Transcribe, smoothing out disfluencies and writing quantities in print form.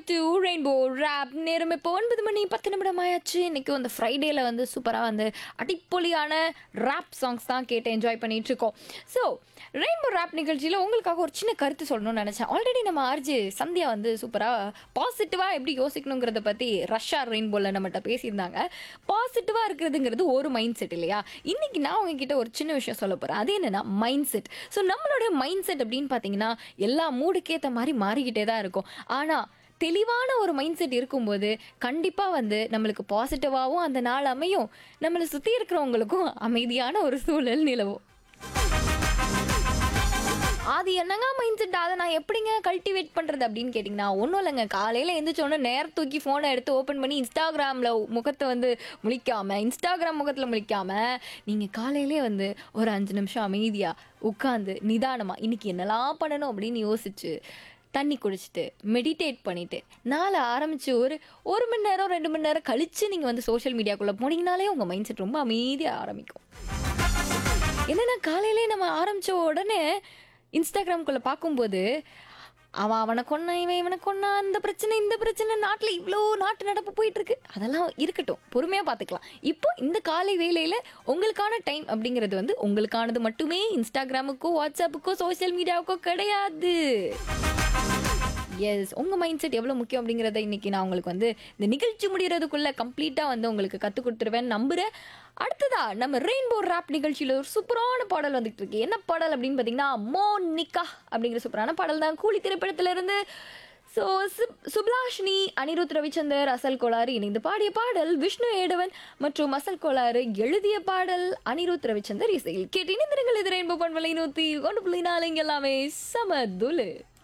To rainbow rap. நேரம் இப்போ 9 மணி 10 நிமிடம் ஆயாச்சு. இன்னைக்கு வந்து ஃப்ரைடேல வந்து சூப்பராக வந்து அடிப்பொலியான ராப் சாங்ஸ் தான் கேட்டு என்ஜாய் பண்ணிட்டு இருக்கோம். ஸோ ரெயின்போ ராப் நிகழ்ச்சியில் உங்களுக்காக ஒரு சின்ன கருத்து சொல்லணும்னு நினச்சேன். ஆல்ரெடி நம்ம ஆர்ஜி சந்தியா வந்து சூப்பராக பாசிட்டிவாக எப்படி யோசிக்கணுங்கிறத பற்றி ரஷ்யா ரெயின்போவில் நம்மகிட்ட பேசியிருந்தாங்க. பாசிட்டிவாக இருக்கிறதுங்கிறது ஒரு மைண்ட் செட் இல்லையா? இன்னைக்கு நான் உங்ககிட்ட ஒரு சின்ன விஷயம் சொல்ல போகிறேன். அது என்னன்னா மைண்ட் செட். ஸோ நம்மளுடைய மைண்ட் செட் அப்படின்னு பார்த்தீங்கன்னா எல்லா மூடுக்கேற்ற மாதிரி மாறிக்கிட்டே தான் இருக்கும். ஆனால் தெளிவான ஒரு மைண்ட் செட் இருக்கும்போது கண்டிப்பாக வந்து நம்மளுக்கு பாசிட்டிவாகவும் அந்த நாள் அமையும், நம்மளை சுற்றி இருக்கிறவங்களுக்கும் அமைதியான ஒரு சூழல் நிலவும். அது என்னங்க மைண்ட் செட், அதை நான் எப்படிங்க கல்டிவேட் பண்ணுறது அப்படின்னு கேட்டிங்கன்னா ஒன்றும் இல்லைங்க. காலையில் எழுந்திரிச்சோன்னே நேரம் தூக்கி ஃபோனை எடுத்து ஓப்பன் பண்ணி இன்ஸ்டாகிராமில் முகத்தை வந்து முழிக்காமல், இன்ஸ்டாகிராம் முகத்தில் முழிக்காமல், நீங்கள் காலையிலே வந்து ஒரு 5 நிமிஷம் அமைதியாக உட்காந்து நிதானமாக இன்றைக்கி என்னெல்லாம் பண்ணணும் அப்படின்னு யோசிச்சு தண்ணி குடிச்சிட்டு மெடிடேட் பண்ணிவிட்டு நாளை ஆரம்பித்து ஒரு மணி நேரம் 2 மணி நேரம் கழித்து நீங்கள் வந்து சோஷியல் மீடியாக்குள்ளே போனீங்கனாலே உங்கள் மைண்ட் செட் ரொம்ப அமைதியாக ஆரம்பிக்கும். என்னென்னா காலையிலே நம்ம ஆரம்பித்த உடனே இன்ஸ்டாகிராம்குள்ளே பார்க்கும்போது அவனை கொன்னா, இவனை கொன்னா, இந்த பிரச்சனை நாட்டில் இவ்வளோ நாட்டு நடப்பு போயிட்டுருக்கு. அதெல்லாம் இருக்கட்டும், பொறுமையாக பார்த்துக்கலாம். இப்போ இந்த காலை வேளையில் உங்களுக்கான டைம் அப்படிங்கிறது வந்து உங்களுக்கானது மட்டுமே. இன்ஸ்டாகிராமுக்கோ வாட்ஸ்அப்புக்கோ சோஷியல் மீடியாவுக்கோ கிடையாது. எஸ், உங்கள் மைண்ட் செட் எவ்வளோ முக்கியம் அப்படிங்கிறத இன்றைக்கி நான் உங்களுக்கு வந்து இந்த நிகழ்ச்சி முடிகிறதுக்குள்ளே கம்ப்ளீட்டாக வந்து உங்களுக்கு கற்றுக் கொடுத்துருவேன்னு நம்புகிறேன். அடுத்ததா நம்ம ரெயின்போ ராப் நிகழ்ச்சியில் ஒரு சூப்பரான பாடல் வந்துட்டு இருக்கு. என்ன பாடல் அப்படின்னு பார்த்தீங்கன்னா மோனிகா அப்படிங்கிற சூப்பரான பாடல் தான். கூலி திரைப்படத்திலிருந்து. ஸோ சுப்லாஷினி, அனிருத் ரவிச்சந்தர், அசல் கோளாறு இணைந்து பாடிய பாடல். விஷ்ணு ஏடவன் மற்றும் அசல் கோளாறு எழுதிய பாடல். அனிருத் ரவிச்சந்தர் இசையில் கேட்டு இணைந்திருங்கள். இது ரெயின்போ பண்பலை 101.4 எல்லாமே சமதுலு.